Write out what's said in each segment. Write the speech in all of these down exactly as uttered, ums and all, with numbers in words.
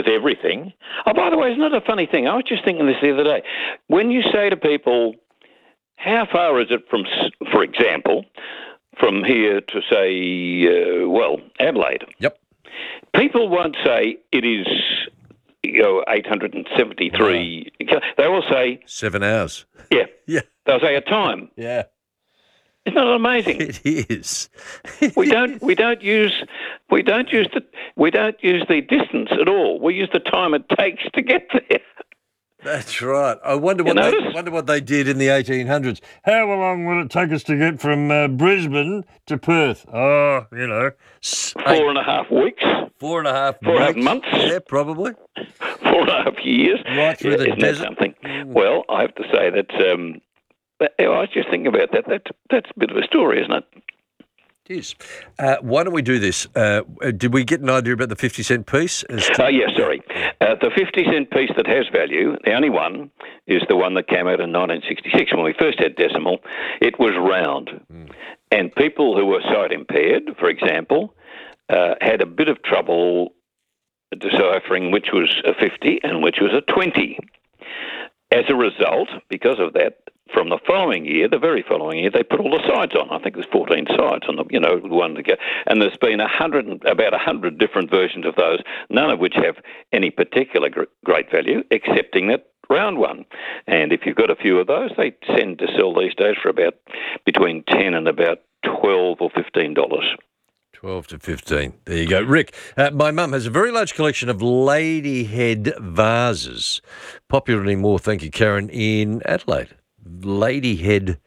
everything. Oh, by the way, isn't it a funny thing? I was just thinking this the other day. When you say to people, how far is it from, for example, from here to, say, uh, well, Adelaide? Yep. People won't say it is, you know, eight hundred seventy-three. No. They will say... Seven hours. Yeah. Yeah. They'll say a time. Yeah. Isn't that amazing? It is. we don't. We don't use. We don't use the. We don't use the distance at all. We use the time it takes to get there. That's right. I wonder what they wonder what they did in the eighteen hundreds. How long will it take us to get from uh, Brisbane to Perth? Oh, you know, four eight, and a half weeks. Four and a half. Four weeks. and a half months. Yeah, probably. Four and a half years. Right through yeah, the isn't desert. That something? Mm. Well, I have to say that. Um, that I was just thinking about that. That's that's a bit of a story, isn't it? It is. Uh, why don't we do this? Uh, did we get an idea about the fifty cent piece? Oh, to- uh, yes, sorry. Uh, the fifty cent piece that has value, the only one, is the one that came out in nineteen sixty-six. When we first had decimal, it was round. Mm. And people who were sight impaired, for example, uh, had a bit of trouble deciphering which was a fifty and which was a twenty. As a result, because of that, from the following year, the very following year, they put all the sides on. I think there's fourteen sides on the, you know, one to go. And there's been a hundred, about a hundred different versions of those, none of which have any particular gr- great value, excepting that round one. And if you've got a few of those, they tend to sell these days for about between ten and about twelve or fifteen dollars. twelve to fifteen. There you go. Rick, uh, my mum has a very large collection of lady head vases. Popular anymore, thank you, Karen, in Adelaide. Lady head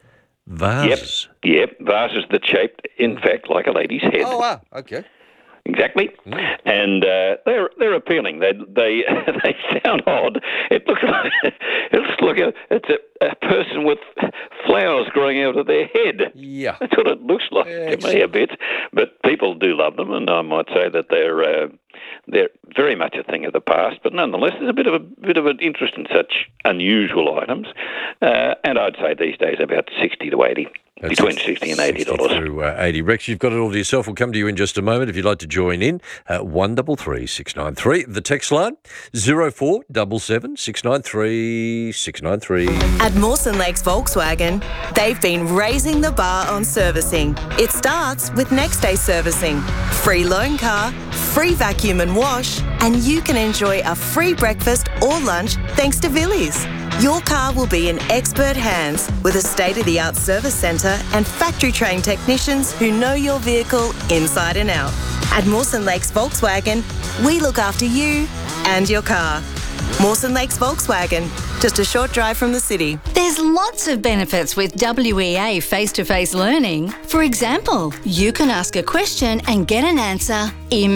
vases. Yep, yep. Vases that shaped, in fact, like a lady's head. Oh, wow. Okay. Exactly, mm. and uh, they're they're appealing. They they they sound odd. It looks like it looks like a it's a, a person with flowers growing out of their head. Yeah, that's what it looks like Excellent. to me a bit. But people do love them, and I might say that they're uh, they're very much a thing of the past. But nonetheless, there's a bit of a bit of an interest in such unusual items, uh, and I'd say these days about sixty to eighty. That's between sixty and eighty dollars. To uh, eighty. Rex, you've got it all to yourself. We'll come to you in just a moment if you'd like to join in. Uh, one double three six nine three. The text line zero four double seven six nine three six nine three. At Mawson Lakes Volkswagen, they've been raising the bar on servicing. It starts with next day servicing, free loan car, free vacuum and wash, and you can enjoy a free breakfast or lunch thanks to Villiers. Your car will be in expert hands with a state-of-the-art service centre and factory-trained technicians who know your vehicle inside and out. At Mawson Lakes Volkswagen, we look after you and your car. Mawson Lakes Volkswagen, just a short drive from the city. There's lots of benefits with W E A face-to-face learning. For example, you can ask a question and get an answer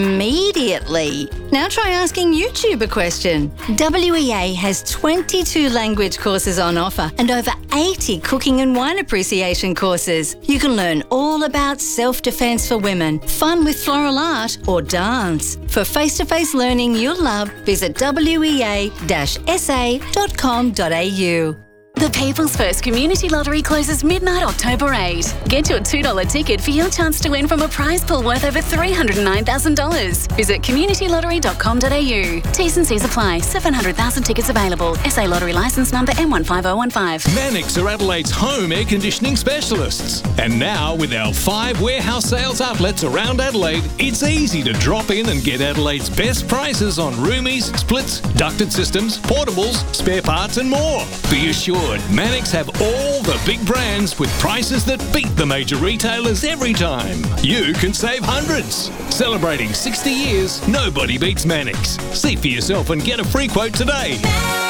immediately. Now try asking YouTube a question. W E A has twenty-two language courses on offer and over eighty cooking and wine appreciation courses. You can learn all about self-defense for women, fun with floral art or dance. For face-to-face learning you'll love, visit w e a dash s a dot com dot a u. The People's First Community Lottery closes midnight October eighth. Get your two dollar ticket for your chance to win from a prize pool worth over three hundred nine thousand dollars. Visit community lottery dot com dot a u. T's and C's apply. seven hundred thousand tickets available. S A Lottery licence number M one five oh one five. Mannix are Adelaide's home air conditioning specialists. And now, with our five warehouse sales outlets around Adelaide, it's easy to drop in and get Adelaide's best prices on roomies, splits, ducted systems, portables, spare parts and more. Be assured, Mannix have all the big brands with prices that beat the major retailers every time. You can save hundreds. Celebrating sixty years, nobody beats Mannix. See for yourself and get a free quote today.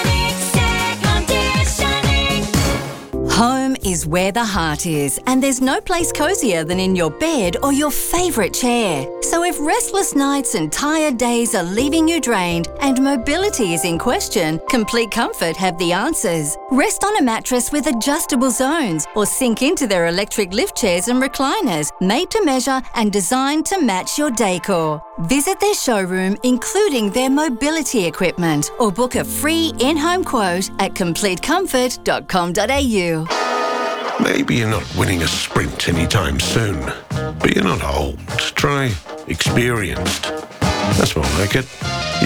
Home is where the heart is, and there's no place cosier than in your bed or your favourite chair. So if restless nights and tired days are leaving you drained and mobility is in question, Complete Comfort have the answers. Rest on a mattress with adjustable zones or sink into their electric lift chairs and recliners, made to measure and designed to match your decor. Visit their showroom, including their mobility equipment, or book a free in-home quote at complete comfort dot com dot a u. Maybe you're not winning a sprint anytime soon, but you're not old. Try experienced. That's more like it.